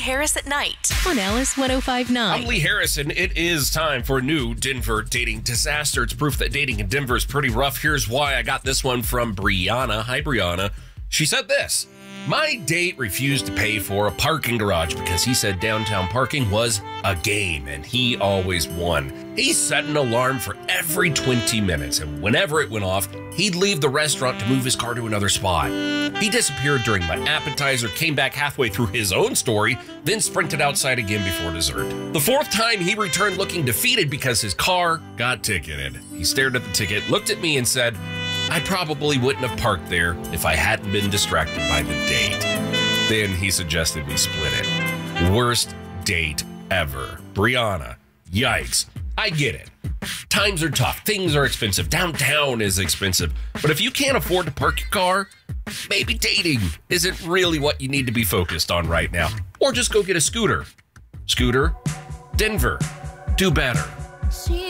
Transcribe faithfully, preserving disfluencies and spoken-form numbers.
Harris at Night on Alice one oh five point nine. I'm Lee Harrison. It is time for a new Denver dating disaster. It's proof that dating in Denver is pretty rough. Here's why. I got this one from Brianna. Hi, Brianna. She said this. My date refused to pay for a parking garage because he said downtown parking was a game and he always won. He set an alarm for every twenty minutes, and whenever it went off, he'd leave the restaurant to move his car to another spot. He disappeared during my appetizer, came back halfway through his own story, then sprinted outside again before dessert. The fourth time, he returned looking defeated because his car got ticketed. He stared at the ticket, looked at me, and said, I probably wouldn't have parked there if I hadn't been distracted by the date. Then he suggested we split it. Worst date ever. Brianna, yikes. I get it. Times are tough. Things are expensive. Downtown is expensive. But if you can't afford to park your car, maybe dating isn't really what you need to be focused on right now. Or just go get a scooter. Scooter, Denver, do better. She